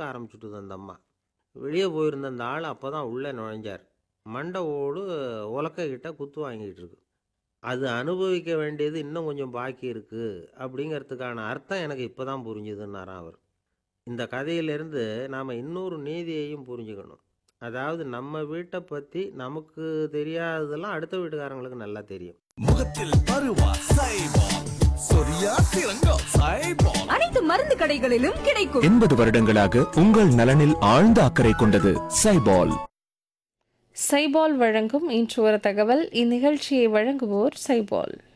உலக்க ஆரம்பிச்சுட்டுது அந்த அம்மா. வெளியே போயிருந்த அந்த ஆள் அப்போ தான் உள்ளே நுழைஞ்சார். மண்டை ஓடு உலக்கைக்கிட்ட குத்து வாங்கிட்டு இருக்கு. அது அனுபவிக்க வேண்டியது இன்னும் கொஞ்சம் பாக்கி இருக்குது அப்படிங்கிறதுக்கான அர்த்தம் எனக்கு இப்போ தான் புரிஞ்சுதுன்னாராம் அவர். இந்த கதையிலேருந்து நாம் இன்னொரு நீதியையும் புரிஞ்சுக்கணும். அதாவது நம்ம வீட்டை பற்றி நமக்கு தெரியாததெல்லாம் அடுத்த வீட்டுக்காரங்களுக்கு நல்லா தெரியும். முகத்தில் பருவா சைபால், சொரியா சிறங்கா சைபால். அனைத்து மருந்து கடைகளிலும் கிடைக்கும். 80 வருடங்களாக உங்கள் நலனில் ஆழ்ந்த அக்கறை கொண்டது சைபால். சைபால் வழங்கும் இன்று ஒரு தகவல். இந்நிகழ்ச்சியை வழங்குவோர் சைபால்.